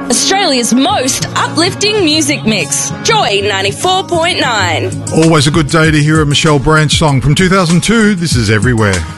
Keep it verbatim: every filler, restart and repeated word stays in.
Australia's most uplifting music mix. Joy ninety-four point nine. Always a good day to hear a Michelle Branch song. From two thousand two, this is Everywhere.